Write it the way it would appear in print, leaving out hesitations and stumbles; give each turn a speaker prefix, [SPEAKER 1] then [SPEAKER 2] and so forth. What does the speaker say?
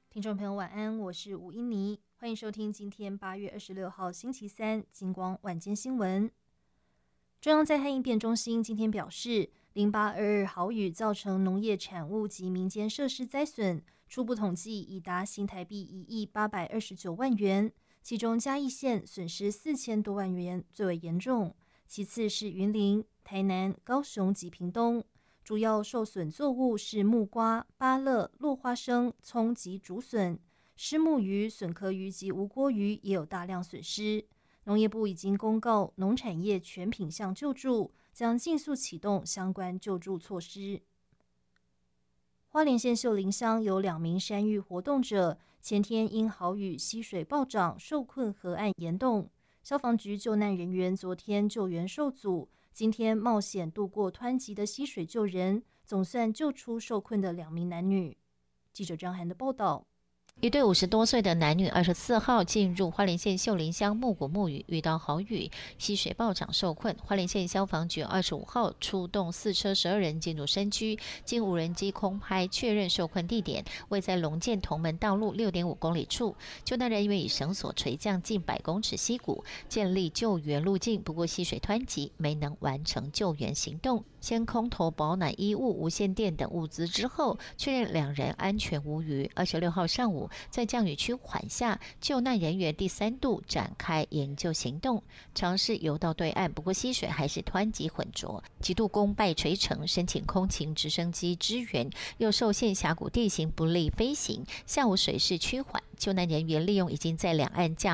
[SPEAKER 1] 听众朋友晚安，我是吴英妮，欢迎收听今天8月26号星期三金光晚间新闻。中央灾害应变中心今天表示，0822豪雨造成农业产物及民间设施灾损，初步统计已达新台币1亿829万元，其中嘉义县损失4000多万元最为严重，其次是云林、台南、高雄及屏东。主要受损作物是木瓜、芭乐、落花生、葱及竹笋，虱目鱼、笋壳鱼及无锅鱼也有大量损失。农业部已经公告农产业全品项救助，将尽速启动相关救助措施。花莲县秀林乡有2名山域活动者，前天因豪雨溪水暴涨，受困河岸岩洞。消防局救难人员昨天救援受阻，今天冒险渡过湍急的溪水救人，总算救出受困的2名男女。记者张涵的报道。
[SPEAKER 2] 一对50多岁的男女24号进入花莲县秀林乡木谷沐雨，遇到豪雨，溪水暴涨受困。花莲县消防局25号出动4车12人进入山区，经无人机空拍确认受困地点位在龙涧同门道路6.5公里处。救难人员以绳索垂降近100公尺溪谷，建立救援路径，不过溪水湍急，没能完成救援行动。先空投保暖衣物、无线电等物资之后，确认2人安全无虞。26号上午，在降雨区缓下，救难人员第3度展开营救行动，尝试游到对岸，不过溪水还是湍急浑浊，几度功败垂成，申请空勤直升机支援，又受限峡谷地形不利飞行。下午水势趋缓，救难人员利用已经在两岸架